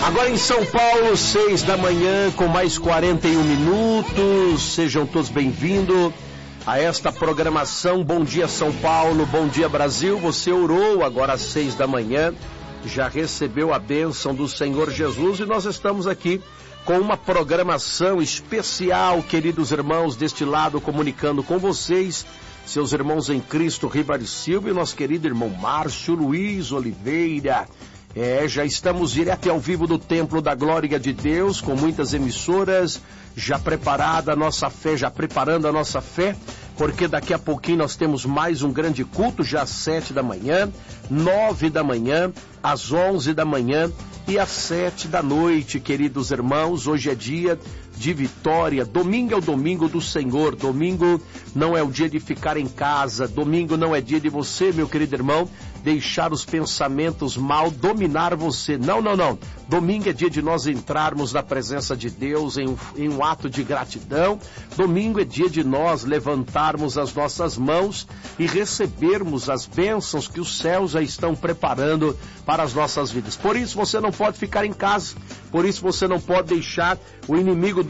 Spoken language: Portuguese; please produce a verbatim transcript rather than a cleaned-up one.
Agora em São Paulo, seis da manhã, com mais quarenta e um minutos. Sejam todos bem-vindos a esta programação. Bom dia, São Paulo. Bom dia, Brasil. Você orou agora às seis da manhã, já recebeu a bênção do Senhor Jesus e nós estamos aqui com uma programação especial, queridos irmãos, deste lado, comunicando com vocês, seus irmãos em Cristo, Ribari Silva, e nosso querido irmão Márcio Luiz Oliveira. É, já estamos direto e ao vivo do Templo da Glória de Deus, com muitas emissoras, já preparada a nossa fé, já preparando a nossa fé, porque daqui a pouquinho nós temos mais um grande culto, já às sete da manhã, nove da manhã, às onze da manhã e às sete da noite, queridos irmãos. Hoje é dia de vitória, domingo é o domingo do Senhor, domingo não é o dia de ficar em casa, domingo não é dia de você, meu querido irmão, deixar os pensamentos mal dominar você, não, não, não, domingo é dia de nós entrarmos na presença de Deus em um, em um ato de gratidão, domingo é dia de nós levantarmos as nossas mãos e recebermos as bênçãos que os céus já estão preparando para as nossas vidas. Por isso você não pode ficar em casa, por isso você não pode deixar o inimigo